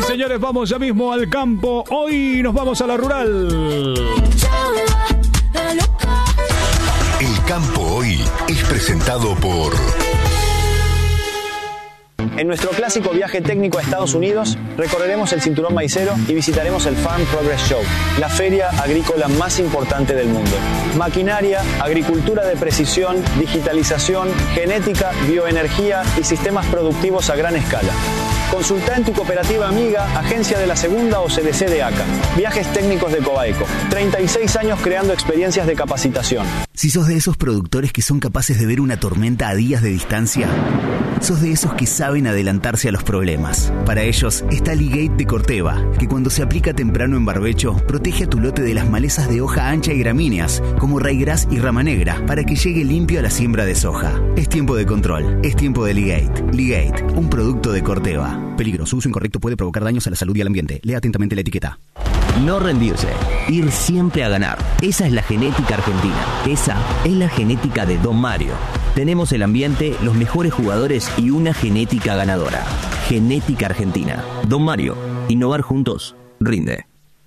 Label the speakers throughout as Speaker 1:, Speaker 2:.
Speaker 1: señores, vamos ya mismo al campo. Hoy nos vamos a la rural.
Speaker 2: El campo hoy es presentado por...
Speaker 3: En nuestro clásico viaje técnico a Estados Unidos, recorreremos el cinturón maicero y visitaremos el Farm Progress Show, la feria agrícola más importante del mundo. Maquinaria, agricultura de precisión, digitalización, genética, bioenergía y sistemas productivos a gran escala. Consulta en tu cooperativa amiga, agencia de la Segunda o CDC de ACA. Viajes técnicos de Cobaeco. 36 años creando experiencias de capacitación.
Speaker 4: Si sos de esos productores que son capaces de ver una tormenta a días de distancia, sos de esos que saben adelantarse a los problemas. Para ellos está Ligate de Corteva, que cuando se aplica temprano en barbecho, protege a tu lote de las malezas de hoja ancha y gramíneas, como raigras y rama negra, para que llegue limpio a la siembra de soja. Es tiempo de control, es tiempo de Ligate. Ligate, un producto de Corteva. Peligro, su uso incorrecto puede provocar daños a la salud y al ambiente. Lea atentamente la etiqueta.
Speaker 5: No rendirse, ir siempre a ganar. Esa es la genética argentina. Esa es la genética de Don Mario. Tenemos el ambiente, los mejores jugadores y una genética ganadora. Genética argentina. Don Mario, innovar juntos, rinde.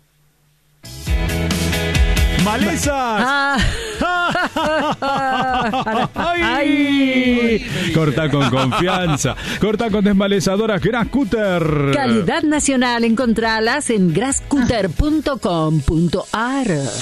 Speaker 1: ¡Malezas! ¡Ay! Corta con confianza. Corta con desmalezadoras Grasscutter.
Speaker 6: Calidad nacional. Encontralas en grasscutter.com.ar.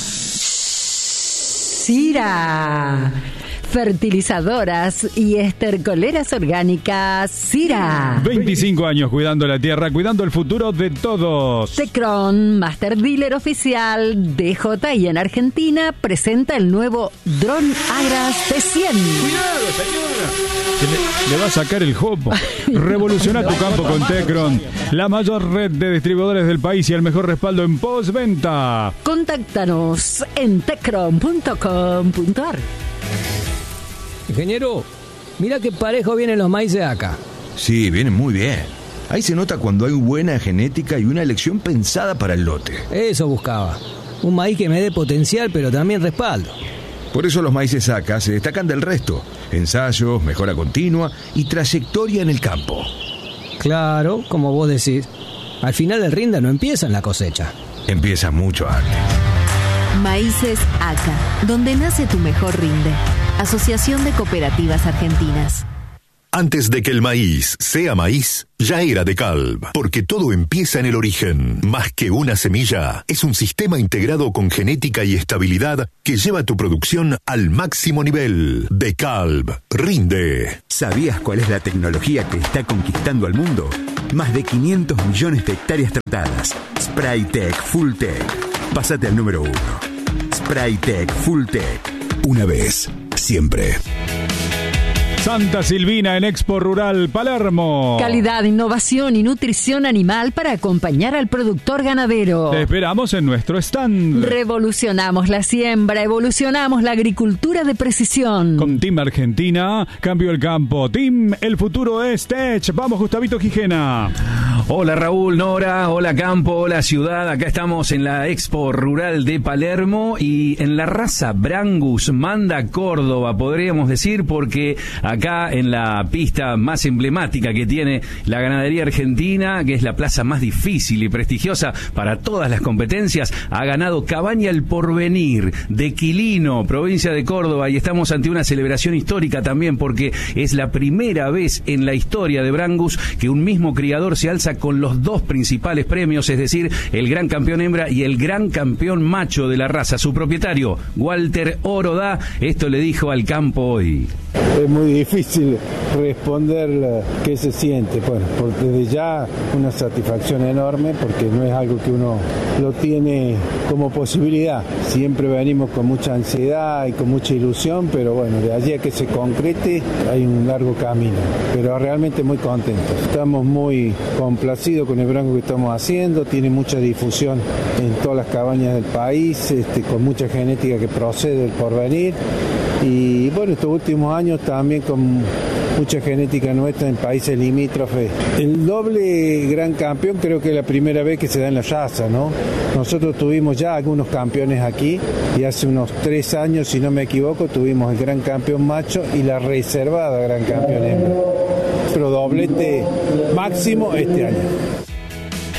Speaker 6: Cira. Fertilizadoras y estercoleras orgánicas Cira.
Speaker 1: 25 años cuidando la tierra, cuidando el futuro de todos.
Speaker 6: Tecron, Master Dealer oficial DJI en Argentina, presenta el nuevo Dron Agras T100.
Speaker 1: Cuidado, señora. Le va a sacar el jopo. Revoluciona tu campo con Tecron, la mayor red de distribuidores del país y el mejor respaldo en postventa.
Speaker 6: Contáctanos en tecron.com.ar.
Speaker 7: Ingeniero, mira qué parejo vienen los maíces acá.
Speaker 8: Sí, vienen muy bien. Ahí se nota cuando hay buena genética y una elección pensada para el lote.
Speaker 7: Eso buscaba. Un maíz que me dé potencial, pero también respaldo.
Speaker 8: Por eso los maíces acá se destacan del resto. Ensayos, mejora continua y trayectoria en el campo.
Speaker 7: Claro, como vos decís. Al final el rinde no empieza en la cosecha.
Speaker 8: Empieza mucho antes.
Speaker 9: Maíces ACA, donde nace tu mejor rinde. Asociación de Cooperativas Argentinas.
Speaker 2: Antes de que el maíz sea maíz, ya era DeKalb, porque todo empieza en el origen. Más que una semilla, es un sistema integrado con genética y estabilidad que lleva tu producción al máximo nivel. DeKalb, rinde.
Speaker 10: ¿Sabías cuál es la tecnología que está conquistando al mundo? Más de 500 millones de hectáreas tratadas. Spraytec Fulltech. Pásate al número 1. Spraytec Fulltech. Una vez, siempre.
Speaker 1: Santa Silvina en Expo Rural Palermo.
Speaker 6: Calidad, innovación y nutrición animal para acompañar al productor ganadero.
Speaker 1: Te esperamos en nuestro stand.
Speaker 6: Revolucionamos la siembra, evolucionamos la agricultura de precisión.
Speaker 1: Con Team Argentina, cambio el campo. Team, el futuro es Tech. Vamos, Gustavito Gijena.
Speaker 11: Hola Raúl, Nora, hola campo, hola ciudad. Acá estamos en la Expo Rural de Palermo y en la raza Brangus manda Córdoba, podríamos decir, porque acá en la pista más emblemática que tiene la ganadería argentina, que es la plaza más difícil y prestigiosa para todas las competencias, ha ganado Cabaña El Porvenir de Quilino, provincia de Córdoba, y estamos ante una celebración histórica también porque es la primera vez en la historia de Brangus que un mismo criador se alza con los dos principales premios, es decir, el gran campeón hembra y el gran campeón macho de la raza. Su propietario, Walter Orodá, esto le dijo al campo hoy.
Speaker 12: Es muy difícil responder qué se siente. Bueno, desde ya una satisfacción enorme porque no es algo que uno lo tiene como posibilidad. Siempre venimos con mucha ansiedad y con mucha ilusión, pero bueno, de allí a que se concrete hay un largo camino. Pero realmente muy contentos. Estamos muy complacidos con el branco que estamos haciendo. Tiene mucha difusión en todas las cabañas del país, con mucha genética que procede del porvenir. Y bueno, estos últimos años también con mucha genética nuestra en países limítrofes. El doble gran campeón creo que es la primera vez que se da en la raza, ¿no? Nosotros tuvimos ya algunos campeones aquí y hace unos 3 años, si no me equivoco, tuvimos el gran campeón macho y la reservada gran campeón hembra. Pero doblete máximo este año.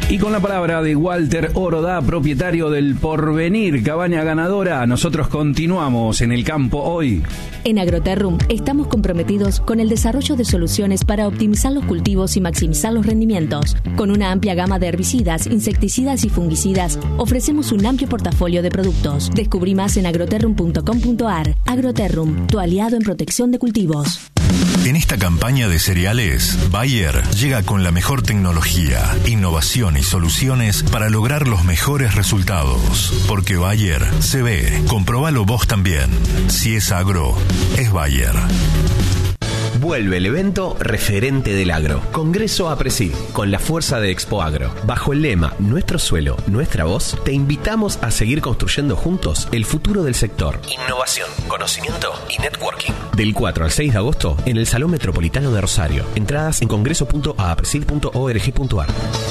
Speaker 11: Y con la palabra de Walter Orodá, propietario del Porvenir, cabaña ganadora, nosotros continuamos en el campo hoy.
Speaker 13: En Agroterrum estamos comprometidos con el desarrollo de soluciones para optimizar los cultivos y maximizar los rendimientos. Con una amplia gama de herbicidas, insecticidas y fungicidas, ofrecemos un amplio portafolio de productos. Descubrí más en agroterrum.com.ar. Agroterrum, tu aliado en protección de cultivos.
Speaker 2: En esta campaña de cereales, Bayer llega con la mejor tecnología, innovación y soluciones para lograr los mejores resultados. Porque Bayer se ve. Comprobalo vos también. Si es agro, es Bayer.
Speaker 14: Vuelve el evento referente del agro. Congreso APRESID, con la fuerza de Expo Agro. Bajo el lema Nuestro suelo, nuestra voz, te invitamos a seguir construyendo juntos el futuro del sector. Innovación, conocimiento y networking. Del 4 al 6 de agosto en el Salón Metropolitano de Rosario. Entradas en congreso.apresid.org.ar.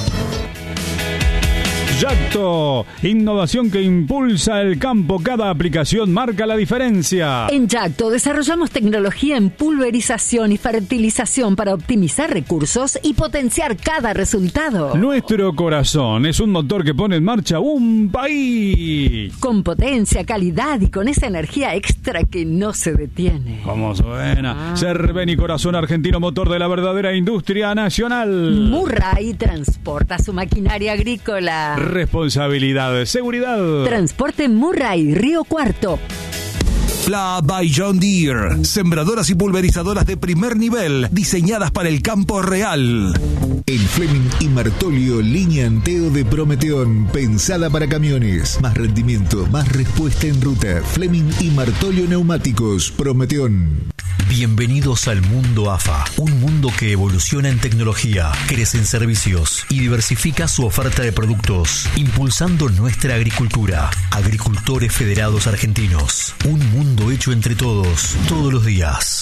Speaker 1: Yacto, innovación que impulsa el campo. Cada aplicación marca la diferencia.
Speaker 6: En Yacto desarrollamos tecnología en pulverización y fertilización para optimizar recursos y potenciar cada resultado.
Speaker 1: Nuestro corazón es un motor que pone en marcha un país.
Speaker 6: Con potencia, calidad y con esa energía extra que no se detiene.
Speaker 1: ¿Cómo suena? Cerven y Corazón Argentino, motor de la verdadera industria nacional.
Speaker 6: Murray transporta su maquinaria agrícola.
Speaker 1: Responsabilidad, seguridad.
Speaker 6: Transporte Murray, Río Cuarto.
Speaker 15: La by John Deere, sembradoras y pulverizadoras de primer nivel, diseñadas para el campo real.
Speaker 16: El Fleming y Martolio, línea Anteo de Prometeón, pensada para camiones. Más rendimiento, más respuesta en ruta. Fleming y Martolio Neumáticos, Prometeón.
Speaker 17: Bienvenidos al mundo AFA, un mundo que evoluciona en tecnología, crece en servicios y diversifica su oferta de productos, impulsando nuestra agricultura. Agricultores Federados Argentinos, un mundo hecho entre todos, todos los días.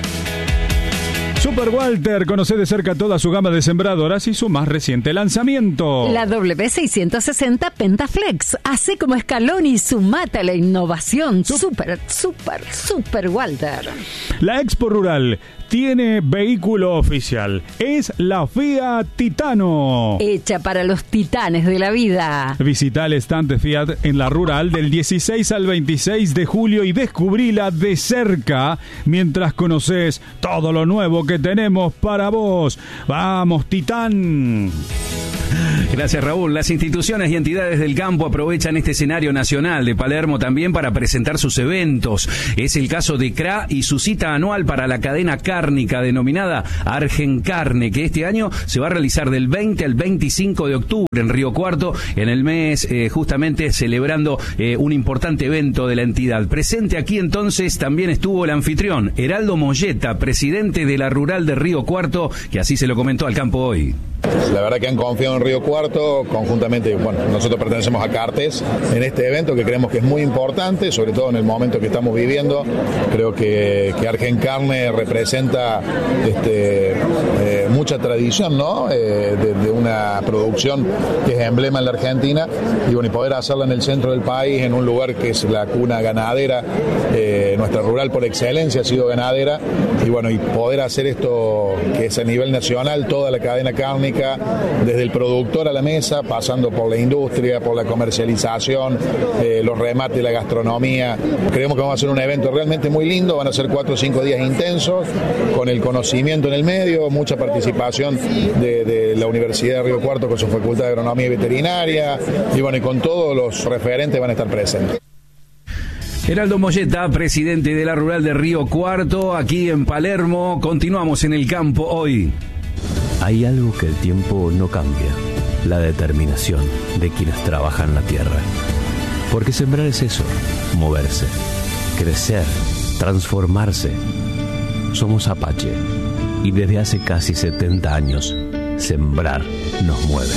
Speaker 1: Super Walter, conoce de cerca toda su gama de sembradoras y su más reciente lanzamiento.
Speaker 6: La W660 Pentaflex, así como Scaloni, sumate a la innovación. Super Walter.
Speaker 1: La Expo Rural tiene vehículo oficial. Es la Fiat Titano.
Speaker 6: Hecha para los titanes de la vida.
Speaker 1: Visita el stand de Fiat en la Rural del 16 al 26 de julio y descubrila de cerca mientras conoces todo lo nuevo que tenemos para vos. ¡Vamos, Titán!
Speaker 11: Gracias, Raúl. Las instituciones y entidades del campo aprovechan este escenario nacional de Palermo también para presentar sus eventos. Es el caso de CRA y su cita anual para la cadena cárnica denominada Argencarne, que este año se va a realizar del 20 al 25 de octubre en Río Cuarto, en el mes justamente celebrando un importante evento de la entidad. Presente aquí entonces también estuvo el anfitrión, Heraldo Molleta, presidente de la Rural de Río Cuarto, que así se lo comentó al campo hoy.
Speaker 18: La verdad que han confiado en Río Cuarto, conjuntamente, nosotros pertenecemos a Cartes, en este evento que creemos que es muy importante, sobre todo en el momento que estamos viviendo. Creo que Argencarne representa mucha tradición, ¿no? De una producción que es emblema en la Argentina, y poder hacerla en el centro del país, en un lugar que es la cuna ganadera. Nuestra Rural por excelencia ha sido ganadera, y poder hacer esto que es a nivel nacional, toda la cadena cárnica, desde el productor a la mesa, pasando por la industria, por la comercialización, los remates, la gastronomía. Creemos que vamos a hacer un evento realmente muy lindo. Van a ser 4 o 5 días intensos, con el conocimiento en el medio, mucha participación de la Universidad de Río Cuarto con su Facultad de Agronomía y Veterinaria, y con todos los referentes van a estar presentes.
Speaker 11: Heraldo Molleta, presidente de la Rural de Río Cuarto, aquí en Palermo. Continuamos en el campo hoy.
Speaker 19: Hay algo que el tiempo no cambia, la determinación de quienes trabajan la tierra. Porque sembrar es eso, moverse, crecer, transformarse. Somos Apache y desde hace casi 70 años, sembrar nos mueve.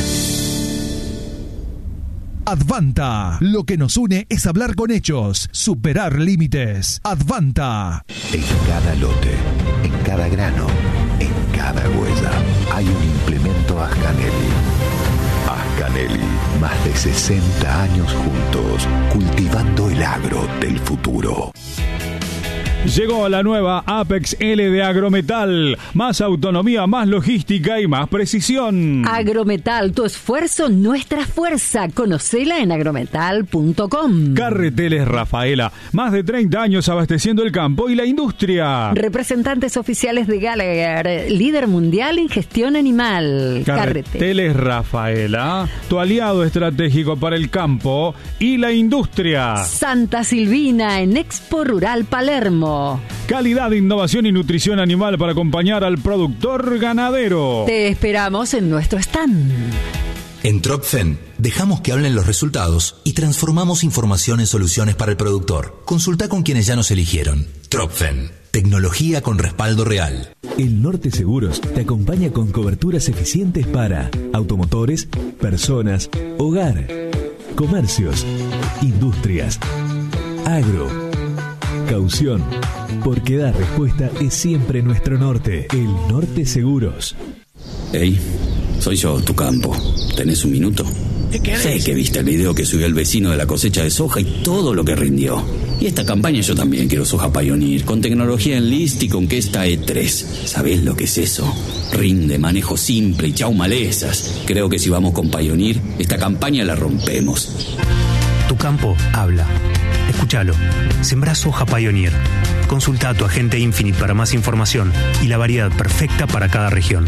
Speaker 15: Advanta. Lo que nos une es hablar con hechos, superar límites. Advanta.
Speaker 10: En cada lote, en cada grano, en cada huella, hay un implemento Ascanelli. Ascanelli, más de 60 años juntos, cultivando el agro del futuro.
Speaker 1: Llegó la nueva Apex L de Agrometal. Más autonomía, más logística y más precisión.
Speaker 6: Agrometal, tu esfuerzo, nuestra fuerza. Conocela en agrometal.com.
Speaker 1: Carreteles Rafaela. Más de 30 años abasteciendo el campo y la industria.
Speaker 6: Representantes oficiales de Gallagher, líder mundial en gestión animal.
Speaker 1: Carreteles Rafaela, tu aliado estratégico para el campo y la industria.
Speaker 6: Santa Silvina en Expo Rural Palermo.
Speaker 1: Calidad, innovación y nutrición animal para acompañar al productor ganadero.
Speaker 6: Te esperamos en nuestro stand.
Speaker 17: En Tropfen dejamos que hablen los resultados y transformamos información en soluciones para el productor. Consulta con quienes ya nos eligieron. Tropfen, tecnología con respaldo real.
Speaker 20: El Norte Seguros te acompaña con coberturas eficientes para automotores, personas, hogar, comercios, industrias, agro, caución, porque dar respuesta es siempre nuestro norte. El Norte Seguros.
Speaker 21: Hey, soy yo, tu campo. ¿Tenés un minuto?
Speaker 20: ¿Qué querés?
Speaker 21: Sé que viste el video que subió el vecino de la cosecha de soja y todo lo que rindió. Y esta campaña yo también quiero soja Pioneer, con tecnología Enlist y con Questa E3. ¿Sabés lo que es eso? Rinde, manejo simple y chau malezas. Creo que si vamos con Pioneer, esta campaña la rompemos.
Speaker 22: Tu campo habla. Escúchalo. Sembrá soja Pioneer. Consulta a tu agente Infinite para más información y la variedad perfecta para cada región.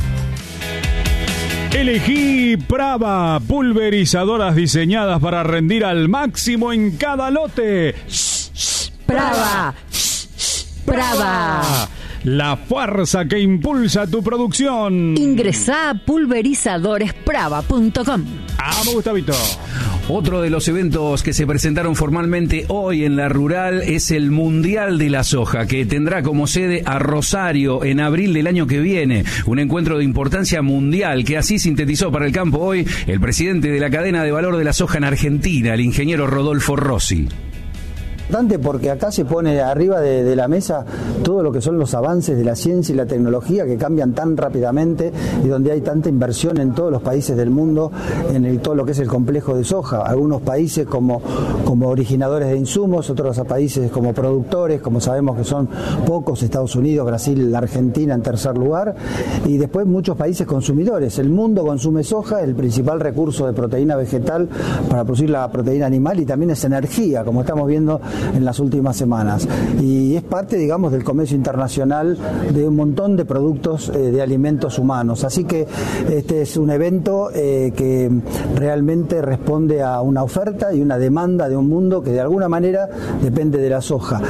Speaker 1: Elegí Prava, pulverizadoras diseñadas para rendir al máximo en cada lote.
Speaker 6: Prava, Prava.
Speaker 1: La fuerza que impulsa tu producción.
Speaker 6: Ingresá a pulverizadoresprava.com.
Speaker 1: Vamos, Gustavito.
Speaker 11: Otro de los eventos que se presentaron formalmente hoy en la Rural es el Mundial de la Soja, que tendrá como sede a Rosario en abril del año que viene. Un encuentro de importancia mundial que así sintetizó para el campo hoy el presidente de la cadena de valor de la soja en Argentina, el ingeniero Rodolfo Rossi.
Speaker 23: Porque acá se pone arriba de la mesa todo lo que son los avances de la ciencia y la tecnología que cambian tan rápidamente y donde hay tanta inversión en todos los países del mundo en todo lo que es el complejo de soja. Algunos países como originadores de insumos, otros países como productores, como sabemos que son pocos, Estados Unidos, Brasil, Argentina en tercer lugar, y después muchos países consumidores. El mundo consume soja, el principal recurso de proteína vegetal para producir la proteína animal, y también es energía, como estamos viendo en las últimas semanas, y es parte, digamos, del comercio internacional de un montón de productos de alimentos humanos. Así que este es un evento que realmente responde a una oferta y una demanda de un mundo que de alguna manera depende de la soja.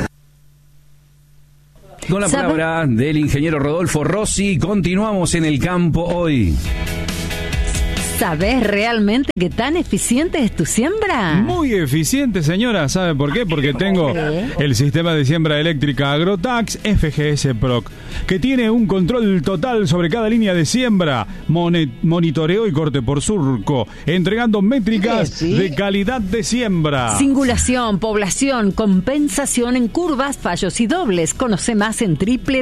Speaker 11: Con la palabra del ingeniero Rodolfo Rossi, continuamos en el campo hoy.
Speaker 6: ¿Sabés realmente qué tan eficiente es tu siembra?
Speaker 1: Muy eficiente, señora. ¿Sabe por qué? Porque tengo el sistema de siembra eléctrica Agrotax FGS Proc, que tiene un control total sobre cada línea de siembra, monitoreo y corte por surco, entregando métricas de calidad de siembra.
Speaker 6: Singulación, población, compensación en curvas, fallos y dobles. Conoce más en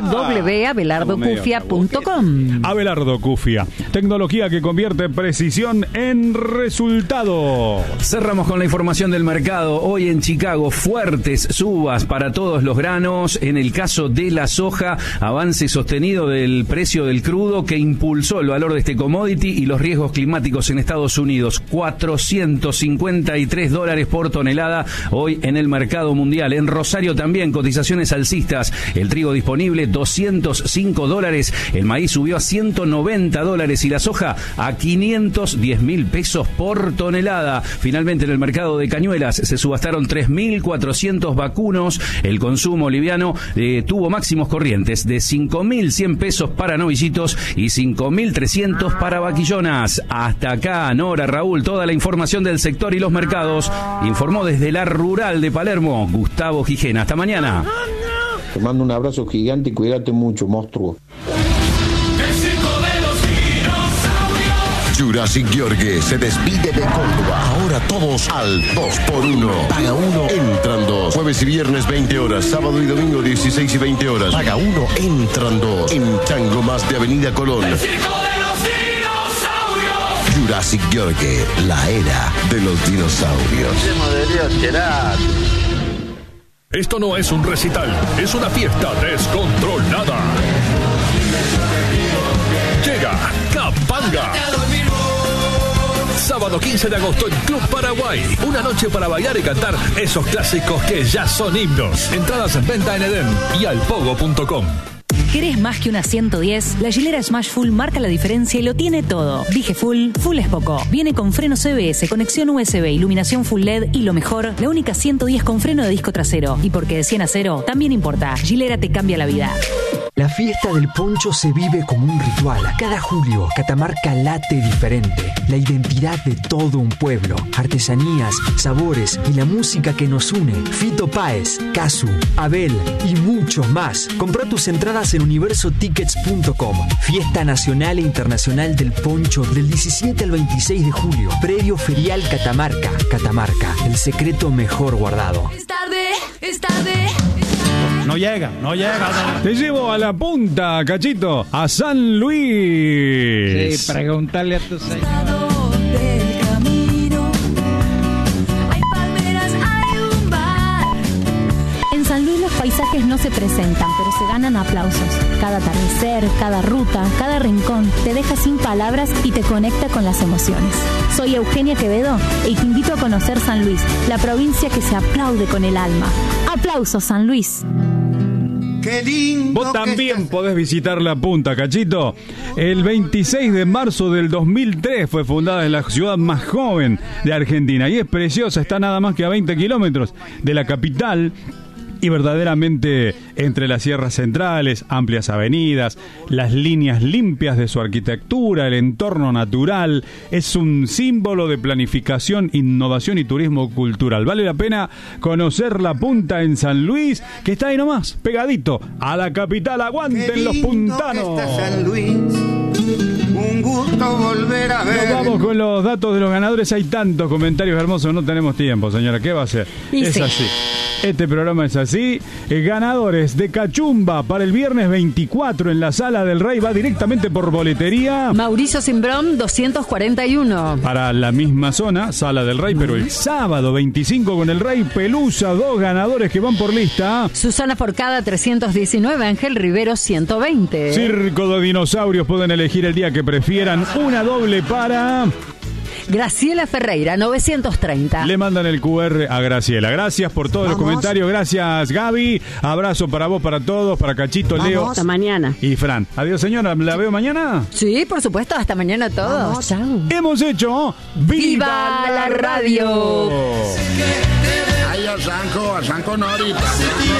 Speaker 6: www.abelardocufia.com.
Speaker 1: Abelardo Cufia, tecnología que convierte precisión en resultado.
Speaker 11: Cerramos con la información del mercado. Hoy en Chicago, fuertes subas para todos los granos. En el caso de la soja, avance sostenido del precio del crudo que impulsó el valor de este commodity y los riesgos climáticos en Estados Unidos. $453 por tonelada hoy en el mercado mundial. En Rosario también cotizaciones alcistas. El trigo disponible $205. El maíz subió a $190 y la soja a 510.000 pesos por tonelada. Finalmente en el mercado de Cañuelas se subastaron 3.400 vacunos. El consumo liviano tuvo máximos corrientes de 5.100 pesos para novillitos y 5.300 para vaquillonas. Hasta acá, Nora, Raúl, toda la información del sector y los mercados. Informó desde la Rural de Palermo, Gustavo Gijena. Hasta mañana.
Speaker 24: Te mando un abrazo gigante y cuídate mucho, monstruo.
Speaker 2: Jurassic George se despide de Córdoba. Ahora todos al 2x1. Paga 1, entran 2. Jueves y viernes 20 horas. Sábado y domingo 16 y 20 horas. Paga 1, entran 2. En Chango Más de Avenida Colón. El circo de los dinosaurios. Jurassic George, la era de los dinosaurios.
Speaker 3: Esto no es un recital, es una fiesta descontrolada. Llega Capanga. Sábado 15 de agosto en Club Paraguay. Una noche para bailar y cantar esos clásicos que ya son himnos. Entradas en venta en Edén y alpogo.com.
Speaker 4: ¿Querés más que una 110? La hilera Smash Full marca la diferencia y lo tiene todo. Dije Full es poco. Viene con freno CBS, conexión USB, iluminación Full LED y lo mejor, la única 110 con freno de disco trasero. Y porque de 100 a 0 también importa. Hilera te cambia la vida.
Speaker 5: La fiesta del poncho se vive como un ritual. Cada julio, Catamarca late diferente. La identidad de todo un pueblo. Artesanías, sabores y la música que nos une. Fito Páez, Casu, Abel y muchos más. Comprá tus entradas en universotickets.com. Fiesta Nacional e Internacional del Poncho del 17 al 26 de julio. Predio Ferial Catamarca. Catamarca, el secreto mejor guardado.
Speaker 7: Es tarde.
Speaker 1: No llega. Te llevo a la punta, Cachito, a San Luis.
Speaker 25: Sí, preguntarle a tu señor.
Speaker 13: En San Luis los paisajes no se presentan, pero se ganan aplausos. Cada atardecer, cada ruta, cada rincón te deja sin palabras y te conecta con las emociones. Soy Eugenia Quevedo y te invito a conocer San Luis, la provincia que se aplaude con el alma. ¡Aplausos, San Luis!
Speaker 1: Vos también podés visitar La Punta, Cachito. El 26 de marzo del 2003 fue fundada en la ciudad más joven de Argentina y es preciosa, está nada más que a 20 kilómetros de la capital. Y verdaderamente entre las sierras centrales, amplias avenidas, las líneas limpias de su arquitectura, el entorno natural, es un símbolo de planificación, innovación y turismo cultural. Vale la pena conocer La Punta en San Luis, que está ahí nomás, pegadito a la capital. ¡Aguanten los puntanos!
Speaker 26: Un gusto volver a ver.
Speaker 1: Nos vamos con los datos de los ganadores. Hay tantos comentarios hermosos, no tenemos tiempo, señora. ¿Qué va a hacer? Es así. Este programa es así. Ganadores de Cachumba para el viernes 24 en la Sala del Rey. Va directamente por boletería.
Speaker 6: Mauricio Simbrón, 241.
Speaker 1: Para la misma zona, Sala del Rey, pero el sábado 25 con el Rey Pelusa. 2 ganadores que van por lista.
Speaker 6: Susana Forcada, 319. Ángel Rivero, 120.
Speaker 1: Circo de Dinosaurios. Pueden elegir el día que prefieran. Una doble para...
Speaker 6: Graciela Ferreira, 930.
Speaker 1: Le mandan el QR a Graciela. Gracias por todos los comentarios. Gracias, Gaby. Abrazo para vos, para todos, para Cachito, Leo.
Speaker 6: Hasta mañana.
Speaker 1: Y Fran. Adiós, señora. ¿La veo mañana?
Speaker 6: Sí, por supuesto. Hasta mañana a todos. Chao.
Speaker 1: Hemos hecho ¡Viva la Radio!
Speaker 26: Ay, a Sanco Norita.